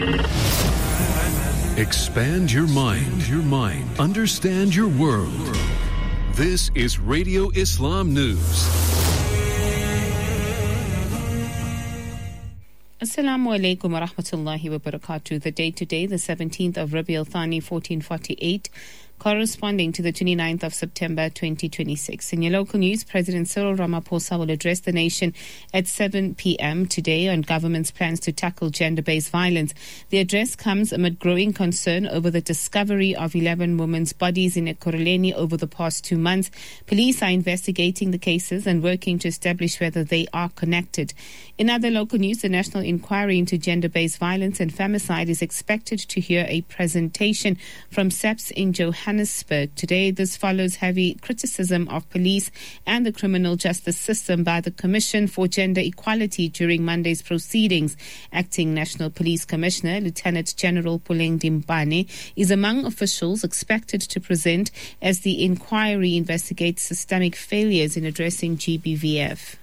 Expand your mind. Understand your world. This is Radio Islam News. Assalamu alaikum wa rahmatullahi wa barakatuh. The date today, the 17th of Rabi al-Thani 1448, corresponding to the 29th of September 2026. In your local news, President Cyril Ramaphosa will address the nation at 7 p.m. today on government's plans to tackle gender-based violence. The address comes amid growing concern over the discovery of 11 women's bodies in Ekurhuleni over the past 2 months. Police are investigating the cases and working to establish whether they are connected. In other local news, the National Inquiry into Gender-Based Violence and Femicide is expected to hear a presentation from SAPS in Johannesburg today. This follows heavy criticism of police and the criminal justice system by the Commission for Gender Equality during Monday's proceedings. Acting National Police Commissioner Lieutenant General Puleng Dimbane is among officials expected to present as the inquiry investigates systemic failures in addressing GBVF.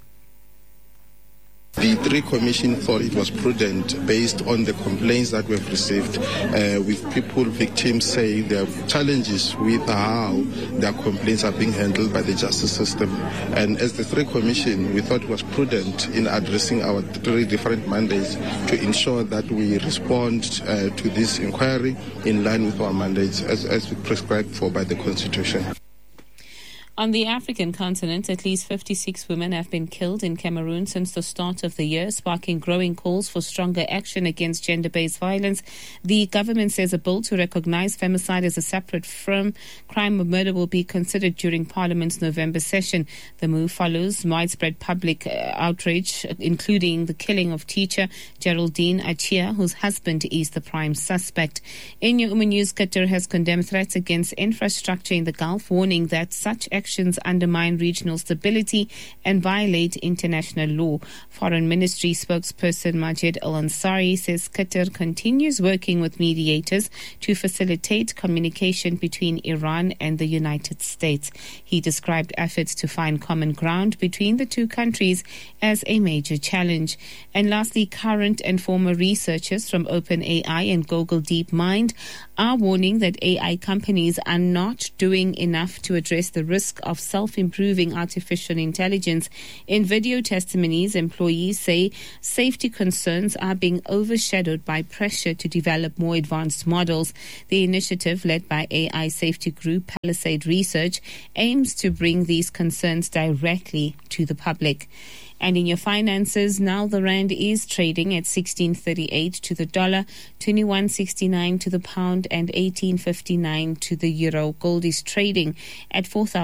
The Three Commission thought it was prudent, based on the complaints that we've received, with victims saying there are challenges with how their complaints are being handled by the justice system. And as the Three Commission, we thought it was prudent in addressing our 3 different mandates to ensure that we respond to this inquiry in line with our mandates as prescribed for by the Constitution. On the African continent, at least 56 women have been killed in Cameroon since the start of the year, sparking growing calls for stronger action against gender-based violence. The government says a bill to recognize femicide as a separate crime of murder will be considered during Parliament's November session. The move follows widespread public outrage, including the killing of teacher Geraldine Achia, whose husband is the prime suspect. In your news, Qatar has condemned threats against infrastructure in the Gulf, warning that such actions undermine regional stability and violate international law. Foreign Ministry spokesperson Majid Al-Ansari says Qatar continues working with mediators to facilitate communication between Iran and the United States. He described efforts to find common ground between the two countries as a major challenge. And lastly, current and former researchers from OpenAI and Google DeepMind are warning that AI companies are not doing enough to address the risk of self-improving artificial intelligence. In video testimonies, employees say safety concerns are being overshadowed by pressure to develop more advanced models. The initiative, led by AI safety group Palisade Research, aims to bring these concerns directly to the public. And in your finances, now the rand is trading at 16.38 to the dollar, 21.69 to the pound, and 18.59 to the euro. Gold is trading at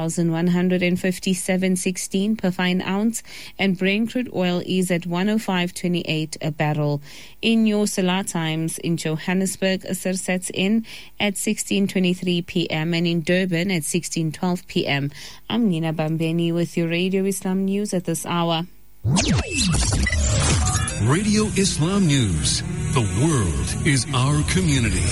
4,157.16 per fine ounce, and Brent crude oil is at 105.28 a barrel. In your Salah times, in Johannesburg, Asr sets in at 16:23 p.m. and in Durban at 16:12 p.m. I'm Nina Bambeni with your Radio Islam News at this hour. Radio Islam News. The world is our community.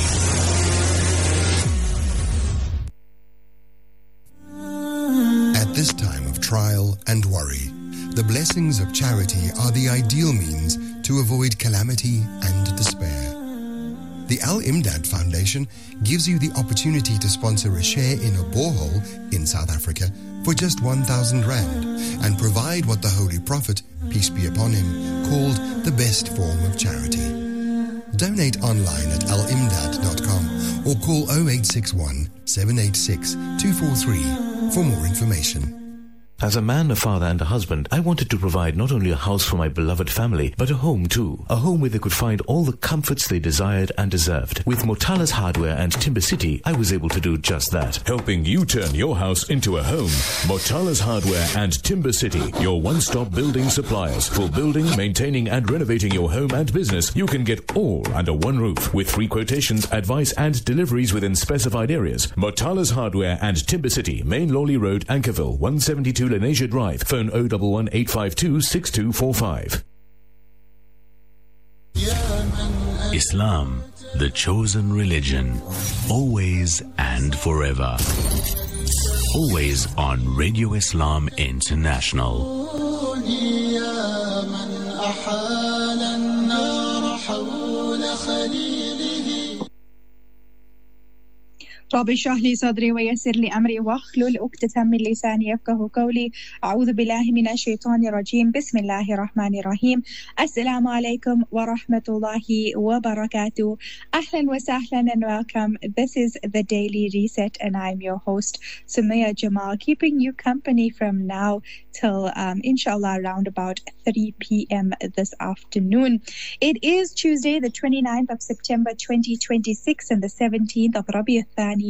At this time of trial and worry, the blessings of charity are the ideal means to avoid calamity and despair. The Al-Imdad Foundation gives you the opportunity to sponsor a share in a borehole in South Africa for just 1,000 rand and provide what the Holy Prophet, peace be upon him, called the best form of charity. Donate online at alimdad.com or call 0861 786 243 for more information. As a man, a father and a husband, I wanted to provide not only a house for my beloved family, but a home too. A home where they could find all the comforts they desired and deserved. With Motala's Hardware and Timber City, I was able to do just that. Helping you turn your house into a home. Motala's Hardware and Timber City, your one-stop building suppliers. For building, maintaining and renovating your home and business, you can get all under one roof. With free quotations, advice and deliveries within specified areas. Motala's Hardware and Timber City, Main Lawley Road, Ankerville, 172 Lenasia Drive. Phone 011 852 6245. Islam, the chosen religion, always and forever. Always on Radio Islam International. رب اشرح لي صدري ويسر لي أمري واحلل عقدة من لساني يفقهوا قولي أعوذ بالله من الشيطان الرجيم بسم الله الرحمن الرحيم السلام عليكم ورحمة الله وبركاته أهلا وسهلا and welcome. This is the Daily Reset and I'm your host Sumaya Jamal, keeping you company from now till inshallah around about 3 p.m. this afternoon. It is Tuesday the 29th of September 2026 and the 17th of Rabi' Thani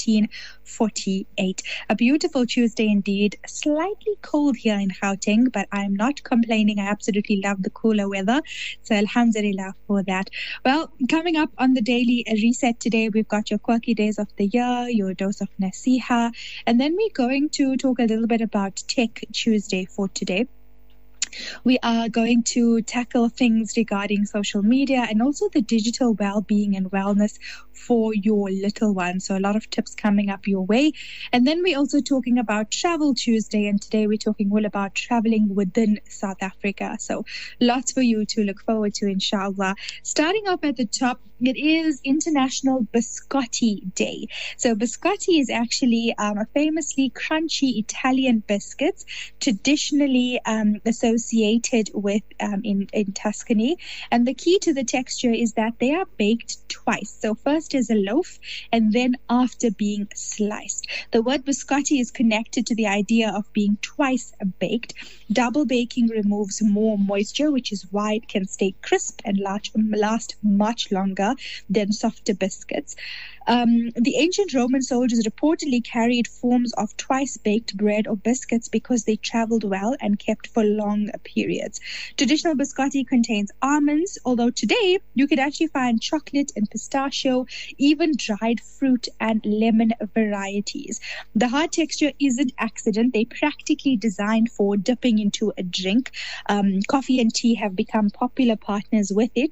1448. A beautiful Tuesday indeed. Slightly cold here in Gauteng, but I'm not complaining. I absolutely love the cooler weather. So alhamdulillah for that. Well, coming up on the Daily Reset today, we've got your quirky days of the year, your dose of nasiha, and then we're going to talk a little bit about Tech Tuesday for today. We are going to tackle things regarding social media and also the digital well-being and wellness for your little one. So a lot of tips coming up your way. And then we're also talking about Travel Tuesday. And today we're talking all about traveling within South Africa. So lots for you to look forward to, inshallah. Starting off at the top, it is International Biscotti Day. So biscotti is actually a famously crunchy Italian biscuits, traditionally associated with in Tuscany. And the key to the texture is that they are baked twice. So first is a loaf and then after being sliced. The word biscotti is connected to the idea of being twice baked. Double baking removes more moisture, which is why it can stay crisp and last much longer than softer biscuits. The ancient Roman soldiers reportedly carried forms of twice-baked bread or biscuits because they traveled well and kept for long periods. Traditional biscotti contains almonds, although today you could actually find chocolate and pistachio, even dried fruit and lemon varieties. The hard texture isn't accident. They practically designed for dipping into a drink. Coffee and tea have become popular partners with it.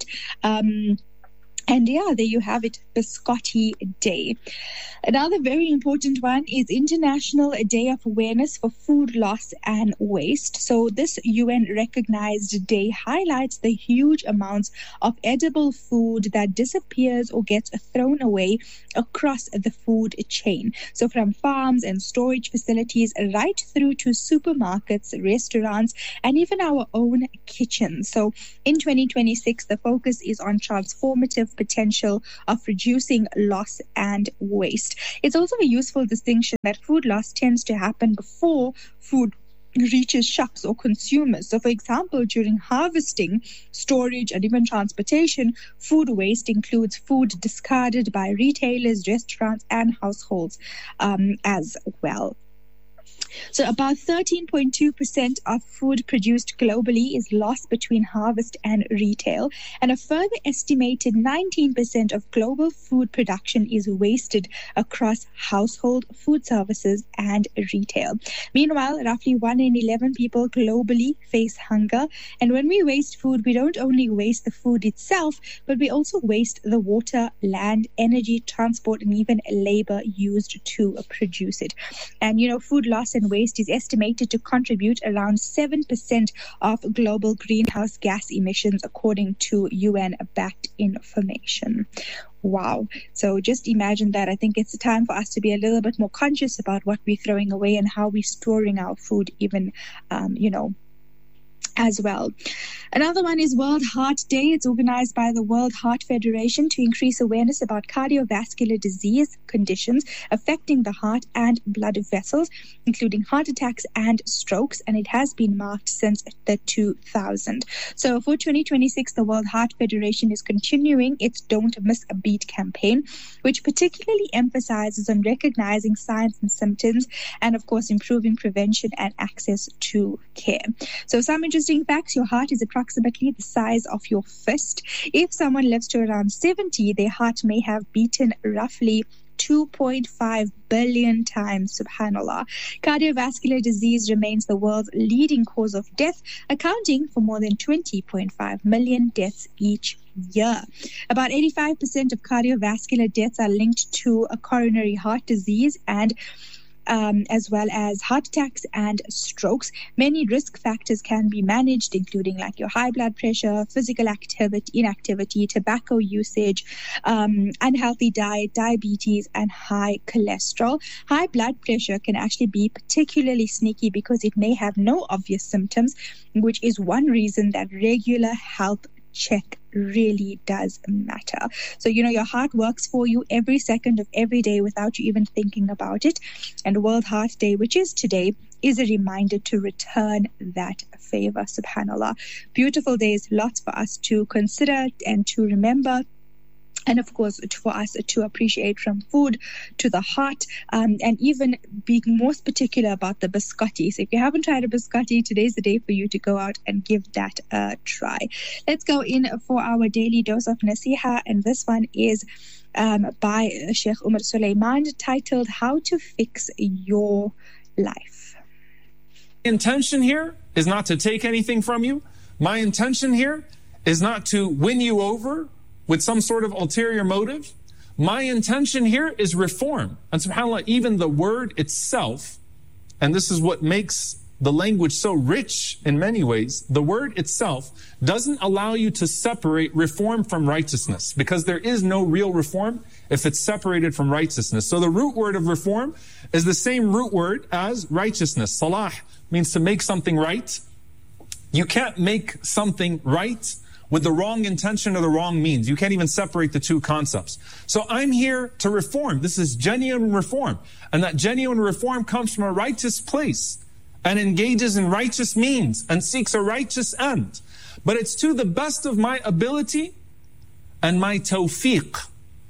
And yeah, there you have it, Biscotti Day. Another very important one is International Day of Awareness for Food Loss and Waste. So this UN-recognized day highlights the huge amounts of edible food that disappears or gets thrown away across the food chain. So from farms and storage facilities right through to supermarkets, restaurants, and even our own kitchens. So in 2026, the focus is on transformative potential of reducing loss and waste. It's also a useful distinction that food loss tends to happen before food reaches shops or consumers. So for example, during harvesting, storage, and even transportation, food waste includes food discarded by retailers, restaurants, and households as well. So about 13.2% of food produced globally is lost between harvest and retail, and a further estimated 19% of global food production is wasted across household, food services, and retail. Meanwhile, roughly 1 in 11 people globally face hunger, and when we waste food, we don't only waste the food itself, but we also waste the water, land, energy, transport, and even labor used to produce it. And food loss and waste is estimated to contribute around 7% of global greenhouse gas emissions, according to UN-backed information. Wow. So just imagine that. I think it's time for us to be a little bit more conscious about what we're throwing away and how we're storing our food, even, as well. Another one is World Heart Day. It's organized by the World Heart Federation to increase awareness about cardiovascular disease conditions affecting the heart and blood vessels, including heart attacks and strokes, and it has been marked since the 2000. So for 2026, the World Heart Federation is continuing its Don't Miss a Beat campaign, which particularly emphasizes on recognizing signs and symptoms and, of course, improving prevention and access to care. So some interesting facts: your heart is approximately the size of your fist. If someone lives to around 70, their heart may have beaten roughly 2.5 billion times, subhanallah. Cardiovascular disease remains the world's leading cause of death, accounting for more than 20.5 million deaths each year. About 85% of cardiovascular deaths are linked to a coronary heart disease, and as well as heart attacks and strokes. Many risk factors can be managed, including like your high blood pressure, physical activity, inactivity, tobacco usage, unhealthy diet, diabetes, and high cholesterol. High blood pressure can actually be particularly sneaky because it may have no obvious symptoms, which is one reason that regular health check really does matter. So, your heart works for you every second of every day without you even thinking about it. And World Heart Day, which is today, is a reminder to return that favor, subhanAllah. Beautiful days, lots for us to consider and to remember. And of course, for us to appreciate, from food to the heart, and even being most particular about the biscotti. So if you haven't tried a biscotti, today's the day for you to go out and give that a try. Let's go in for our daily dose of nasiha, and this one is by Sheikh Umar Sulaiman, titled How to Fix Your Life. My intention here is not to take anything from you. My intention here is not to win you over with some sort of ulterior motive. My intention here is reform. And subhanAllah, even the word itself, and this is what makes the language so rich in many ways, the word itself doesn't allow you to separate reform from righteousness, because there is no real reform if it's separated from righteousness. So the root word of reform is the same root word as righteousness. Salah means to make something right. You can't make something right with the wrong intention or the wrong means. You can't even separate the two concepts. So I'm here to reform. This is genuine reform. And that genuine reform comes from a righteous place and engages in righteous means and seeks a righteous end. But it's to the best of my ability, and my tawfiq,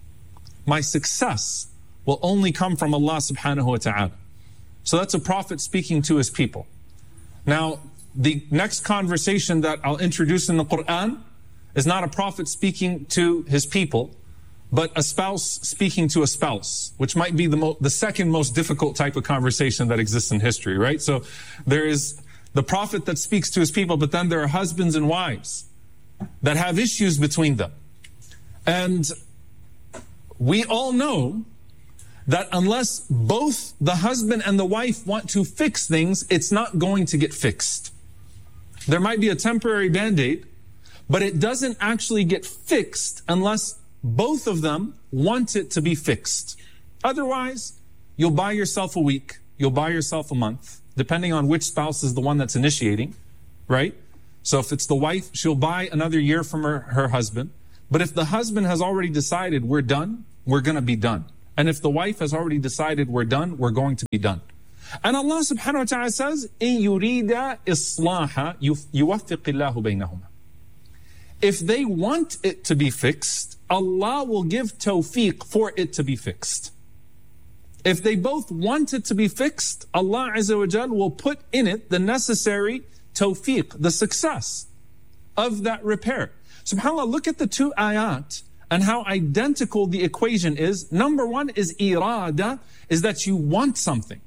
my success, will only come from Allah subhanahu wa ta'ala. So that's a prophet speaking to his people. Now, the next conversation that I'll introduce in the Quran is not a prophet speaking to his people, but a spouse speaking to a spouse, which might be the second most difficult type of conversation that exists in history, right? So there is the prophet that speaks to his people, but then there are husbands and wives that have issues between them. And we all know that unless both the husband and the wife want to fix things, it's not going to get fixed. There might be a temporary band-aid, but it doesn't actually get fixed unless both of them want it to be fixed. Otherwise, you'll buy yourself a week, you'll buy yourself a month, depending on which spouse is the one that's initiating, right? So if it's the wife, she'll buy another year from her husband. But if the husband has already decided we're done, we're going to be done. And if the wife has already decided we're done, we're going to be done. And Allah subhanahu wa ta'ala says, إِن يُرِيدَ إِصْلَاحًا يُوَفِّقِ اللَّهُ بَيْنَهُمَا. If they want it to be fixed, Allah will give tawfiq for it to be fixed. If they both want it to be fixed, Allah Azza wa Jal will put in it the necessary tawfiq, the success of that repair. SubhanAllah, look at the two ayat and how identical the equation is. Number one is irada, is that you want something.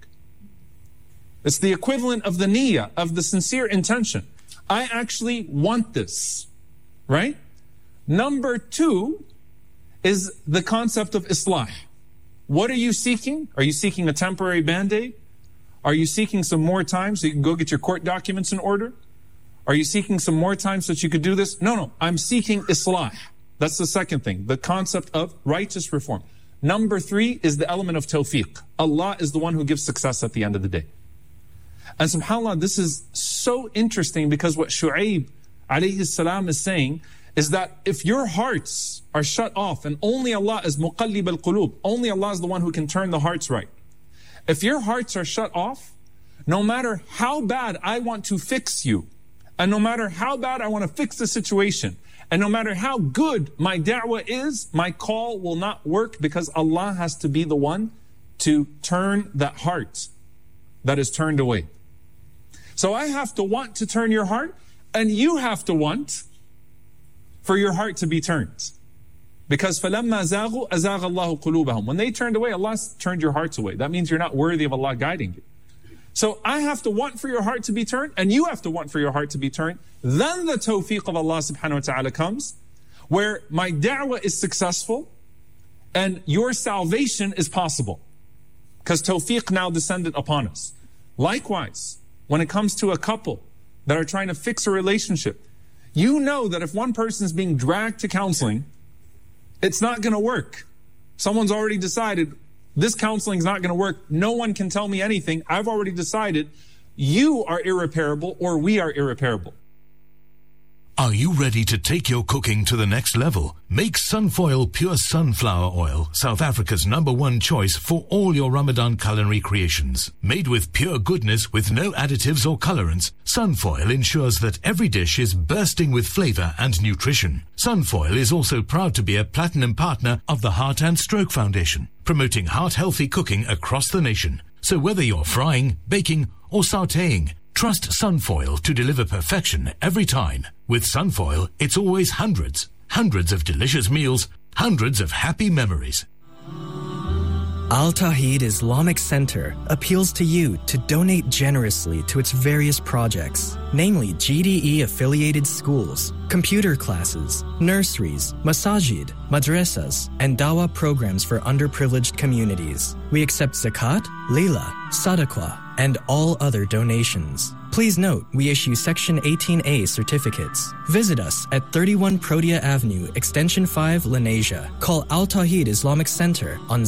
It's the equivalent of the niyyah, of the sincere intention. I actually want this, right? Number two is the concept of islah. What are you seeking? Are you seeking a temporary band-aid? Are you seeking some more time so you can go get your court documents in order? Are you seeking some more time so that you could do this? No, I'm seeking islah. That's the second thing, the concept of righteous reform. Number three is the element of tawfiq. Allah is the one who gives success at the end of the day. And subhanAllah, this is so interesting, because what Shu'aib alayhi salam is saying is that if your hearts are shut off, and only Allah is muqallib al-qulub, only Allah is the one who can turn the hearts right. If your hearts are shut off, no matter how bad I want to fix you, and no matter how bad I want to fix the situation, and no matter how good my da'wah is, my call will not work, because Allah has to be the one to turn that heart that is turned away. So I have to want to turn your heart, and you have to want for your heart to be turned. Because فَلَمَّا زَاغُوا أَزَاغَ اللَّهُ قُلُوبَهُم. When they turned away, Allah turned your hearts away. That means you're not worthy of Allah guiding you. So I have to want for your heart to be turned, and you have to want for your heart to be turned. Then the tawfiq of Allah subhanahu wa ta'ala comes, where my da'wah is successful, and your salvation is possible. because tawfiq now descended upon us. Likewise, when it comes to a couple that are trying to fix a relationship, you know that if one person is being dragged to counseling, it's not going to work. Someone's already decided, this counseling is not going to work. No one can tell me anything. I've already decided you are irreparable or we are irreparable. Are you ready to take your cooking to the next level? Make Sunfoil Pure Sunflower Oil, South Africa's #1 choice for all your Ramadan culinary creations. Made with pure goodness with no additives or colorants, Sunfoil ensures that every dish is bursting with flavor and nutrition. Sunfoil is also proud to be a platinum partner of the Heart and Stroke Foundation, promoting heart-healthy cooking across the nation. So whether you're frying, baking, or sautéing, trust Sunfoil to deliver perfection every time. With Sunfoil, it's always hundreds of delicious meals, hundreds of happy memories. Al Tawheed Islamic Center appeals to you to donate generously to its various projects, namely GDE-affiliated schools, computer classes, nurseries, masajid, madrasas, and dawah programs for underprivileged communities. We accept zakat, lila, sadaqah, and all other donations. Please note, we issue Section 18A certificates. Visit us at 31 Protea Avenue, Extension 5, Lenasia. Call Al Tawheed Islamic Center on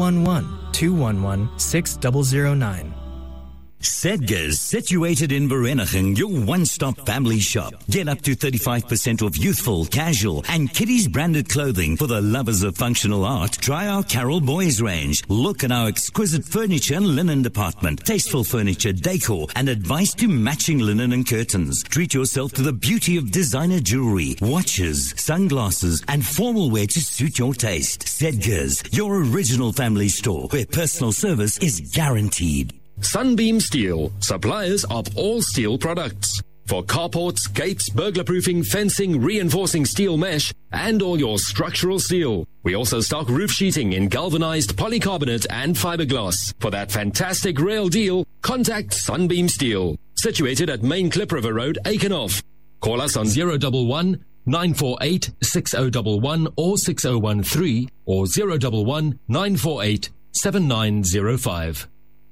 011-211-6009. Sedgars, situated in Vereeniging, your one-stop family shop. Get up to 35% off youthful, casual, and kiddies branded clothing for the lovers of functional art. Try our Carol Boys range. Look at our exquisite furniture and linen department. Tasteful furniture, decor, and advice to matching linen and curtains. Treat yourself to the beauty of designer jewelry, watches, sunglasses, and formal wear to suit your taste. Sedgars, your original family store where personal service is guaranteed. Sunbeam Steel, suppliers of all steel products. For carports, gates, burglar-proofing, fencing, reinforcing steel mesh, and all your structural steel. We also stock roof sheeting in galvanized polycarbonate and fiberglass. For that fantastic rail deal, contact Sunbeam Steel. Situated at Main Klip River Road, Aikenhof. Call us on 011 948 6011 or 6013 or 011 948 7905.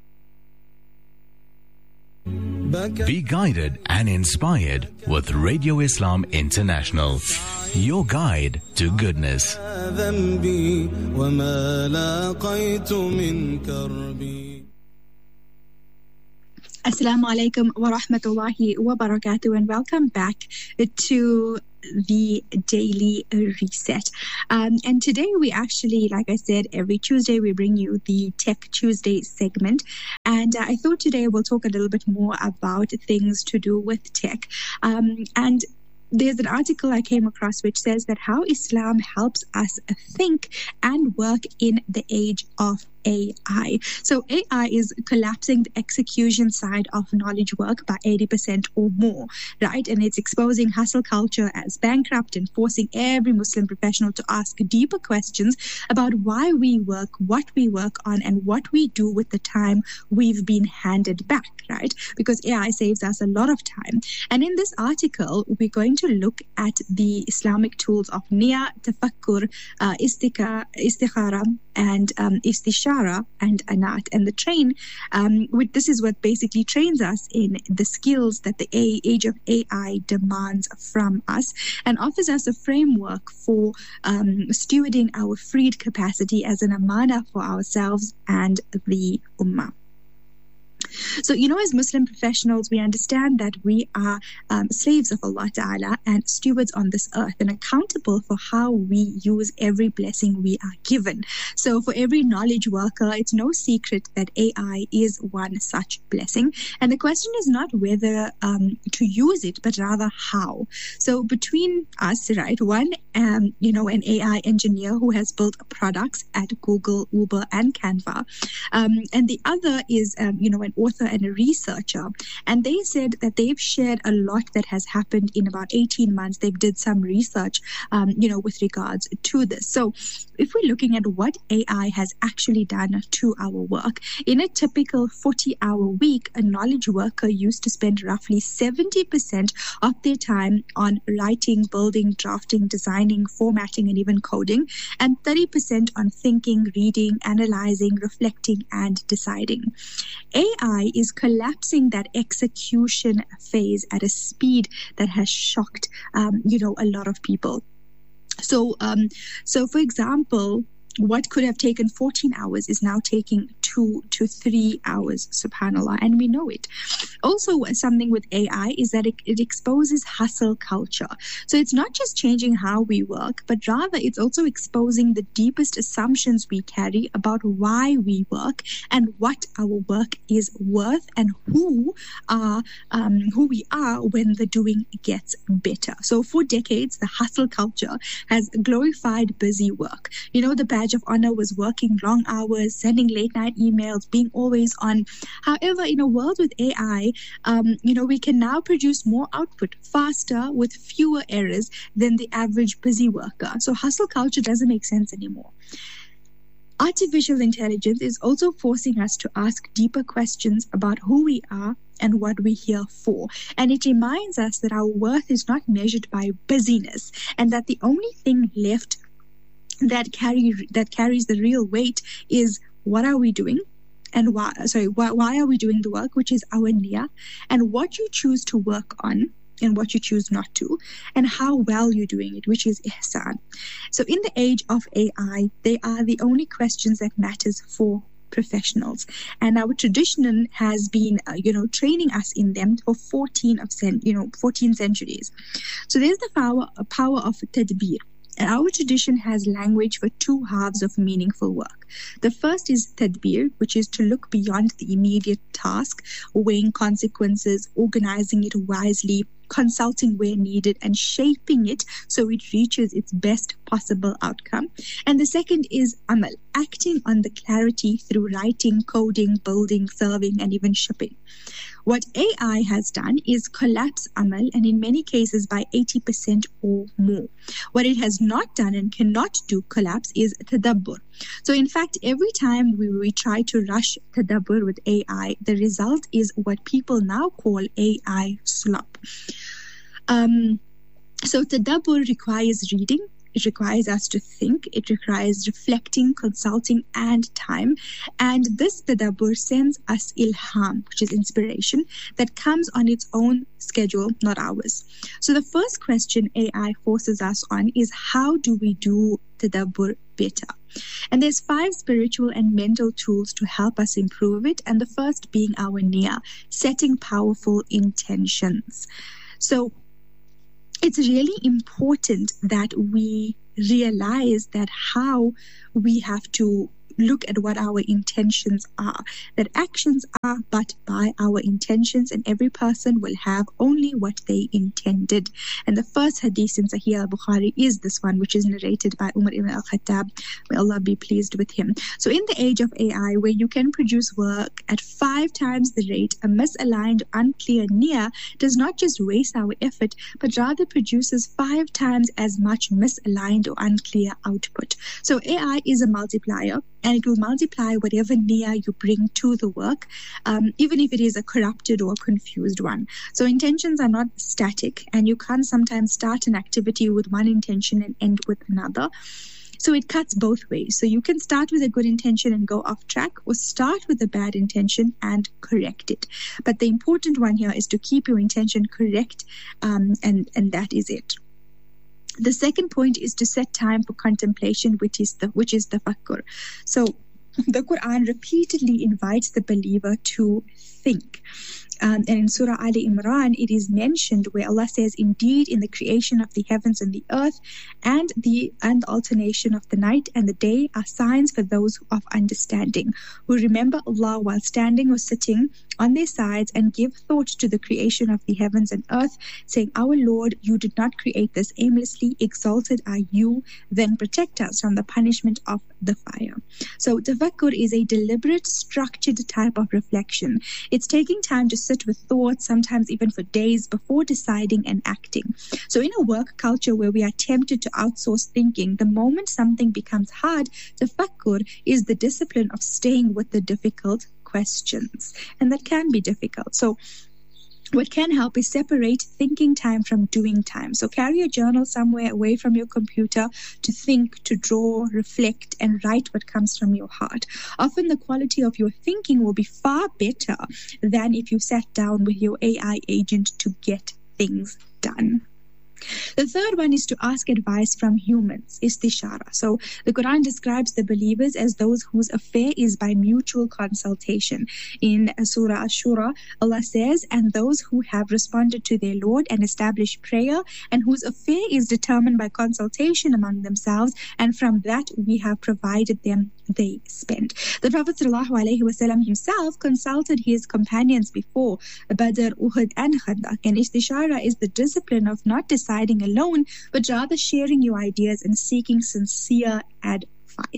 Be guided and inspired with Radio Islam International, your guide to goodness. Assalamu alaikum wa rahmatullahi wa barakatuh, and welcome back to the Daily Reset. And today we actually, like I said, every Tuesday we bring you the Tech Tuesday segment. And I thought today we'll talk a little bit more about things to do with tech. And there's an article I came across which says that how Islam helps us think and work in the age of AI. So AI is collapsing the execution side of knowledge work by 80% or more, right? And it's exposing hustle culture as bankrupt and forcing every Muslim professional to ask deeper questions about why we work, what we work on, and what we do with the time we've been handed back, right? Because AI saves us a lot of time. And in this article, we're going to look at the Islamic tools of Nia, Tafakkur, Istikhara, and Istishara and Anat. And the this is what basically trains us in the skills that the age of AI demands from us and offers us a framework for stewarding our freed capacity as an amana for ourselves and the ummah. So, as Muslim professionals, we understand that we are slaves of Allah Ta'ala and stewards on this earth and accountable for how we use every blessing we are given. So for every knowledge worker, it's no secret that AI is one such blessing. And the question is not whether to use it, but rather how. So between us, right, one, an AI engineer who has built products at Google, Uber, and Canva. And the other is, an author and a researcher, and they said that they've shared a lot that has happened in about 18 months. They did some research, with regards to this. So if we're looking at what AI has actually done to our work, in a typical 40-hour week, a knowledge worker used to spend roughly 70% of their time on writing, building, drafting, designing, designing, formatting, and even coding, and 30% on thinking, reading, analyzing, reflecting, and deciding. AI is collapsing that execution phase at a speed that has shocked, a lot of people. So for example, what could have taken 14 hours is now taking 2 to 3 hours, subhanAllah, and we know it. Also, something with AI is that it exposes hustle culture. So it's not just changing how we work, but rather it's also exposing the deepest assumptions we carry about why we work and what our work is worth and who we are when the doing gets better. So for decades, the hustle culture has glorified busy work. The badge of honor was working long hours, sending late night emails, being always on. However, in a world with AI, we can now produce more output faster with fewer errors than the average busy worker. So hustle culture doesn't make sense anymore. Artificial intelligence is also forcing us to ask deeper questions about who we are and what we're here for. And it reminds us that our worth is not measured by busyness, and that the only thing left that carries the real weight is what are we doing and why are we doing the work, which is our niyyah, and what you choose to work on and what you choose not to, and how well you're doing it, which is ihsan. So in the age of AI, they are the only questions that matters for professionals, and our tradition has been training us in them for 14 centuries. So there's the power of tadbir. And our tradition has language for two halves of meaningful work. The first is tadbir, which is to look beyond the immediate task, weighing consequences, organizing it wisely, consulting where needed, and shaping it so it reaches its best possible outcome. And the second is amal, acting on the clarity through writing, coding, building, serving, and even shipping. What AI has done is collapse amal, and in many cases by 80% or more. What it has not done and cannot do collapse is tadabbur. So in fact, every time we try to rush tadabbur with AI, the result is what people now call AI slop. So tadabbur requires reading. It requires us to think. It requires reflecting, consulting, and time. And this tadabbur sends us ilham, which is inspiration, that comes on its own schedule, not ours. So the first question AI forces us on is, how do we do tadabbur better? And there's 5 spiritual and mental tools to help us improve it. And the first being our niyyah, setting powerful intentions. So it's really important that we realize that how we have to look at what our intentions are, that actions are but by our intentions, and every person will have only what they intended. And the first hadith in Sahih al-Bukhari is this one, which is narrated by Umar ibn al-Khattab. May Allah be pleased with him. So in the age of AI, where you can produce work at 5 times the rate, a misaligned, unclear niyyah does not just waste our effort, but rather produces 5 times as much misaligned or unclear output. So AI is a multiplier, and it will multiply whatever niyyah you bring to the work, even if it is a corrupted or confused one. So intentions are not static, and you can't sometimes start an activity with one intention and end with another. So it cuts both ways. So you can start with a good intention and go off track, or start with a bad intention and correct it. But the important one here is to keep your intention correct, and that is it. The second point is to set time for contemplation, which is tafakkur. So the Quran repeatedly invites the believer to think. And in Surah Ali Imran, it is mentioned where Allah says, indeed, in the creation of the heavens and the earth and the alternation of the night and the day are signs for those of understanding, who remember Allah while standing or sitting on their sides and give thought to the creation of the heavens and earth, saying, our Lord, you did not create this aimlessly, exalted are you, then protect us from the punishment of the fire. So tafakkur is a deliberate, structured type of reflection. It's taking time to sit with thoughts, sometimes even for days, before deciding and acting. So in a work culture where we are tempted to outsource thinking, the moment something becomes hard, tafakkur is the discipline of staying with the difficult questions, and that can be difficult. So what can help is separate thinking time from doing time. So carry a journal somewhere away from your computer to think, to draw, reflect, and write what comes from your heart. Often the quality of your thinking will be far better than if you sat down with your AI agent to get things done. The third one is to ask advice from humans, istishara. So the Quran describes the believers as those whose affair is by mutual consultation. In Surah Ash-Shura, Allah says, and those who have responded to their Lord and established prayer, and whose affair is determined by consultation among themselves, and from that we have provided them they spend. The Prophet ﷺ himself consulted his companions before Badr, Uhud, and Khandaq. And istishara is the discipline of not deciding alone, but rather sharing your ideas and seeking sincere advice.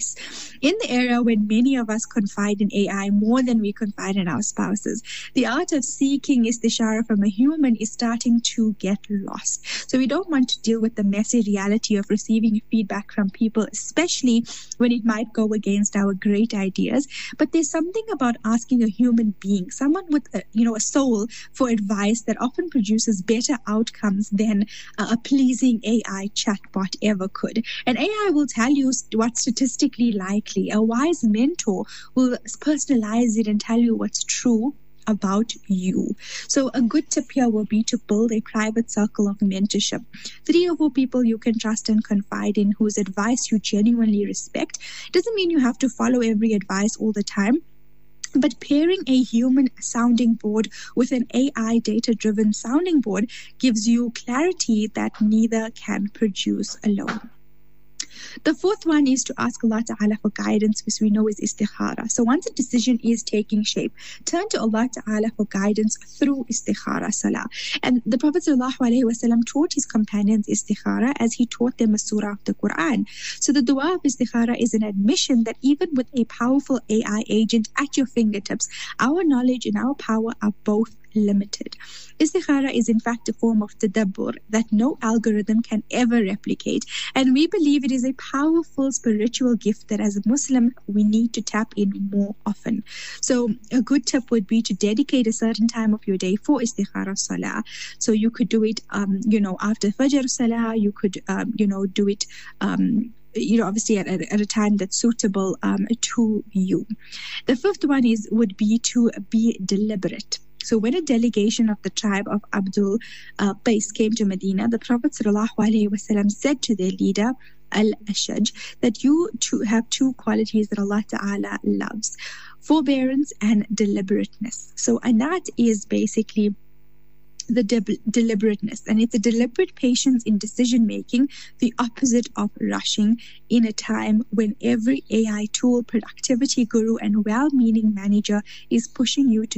In the era when many of us confide in AI more than we confide in our spouses, the art of seeking istishara from a human is starting to get lost. So we don't want to deal with the messy reality of receiving feedback from people, especially when it might go against our great ideas. But there's something about asking a human being, someone with a soul, for advice that often produces better outcomes than a pleasing AI chatbot ever could. And AI will tell you what's statistically likely. A wise mentor will personalize it and tell you what's true about you. So a good tip here will be to build a private circle of mentorship. 3 or 4 people you can trust and confide in, whose advice you genuinely respect. Doesn't mean you have to follow every advice all the time, but pairing a human sounding board with an AI data-driven sounding board gives you clarity that neither can produce alone. The fourth one is to ask Allah Ta'ala for guidance, which we know is istikhara. So once a decision is taking shape, turn to Allah Ta'ala for guidance through istikhara salah. And the Prophet ﷺ taught his companions istikhara as he taught them a surah of the Quran. So the dua of istikhara is an admission that even with a powerful AI agent at your fingertips, our knowledge and our power are both limited. Istikhara is in fact a form of tadabbur that no algorithm can ever replicate, and we believe it is a powerful spiritual gift that as a Muslim we need to tap in more often. So a good tip would be to dedicate a certain time of your day for istikhara salah. So you could do it after Fajr salah, you could do it obviously at a time that's suitable to you. The fifth one would be to be deliberate. So when a delegation of the tribe of Abdul Qais came to Medina, the Prophet ﷺ said to their leader, Al-Ashaj, that you have 2 qualities that Allah Ta'ala loves: forbearance and deliberateness. And that is basically the deliberateness, and it's a deliberate patience in decision making, the opposite of rushing, in a time when every AI tool, productivity guru, and well-meaning manager is pushing you to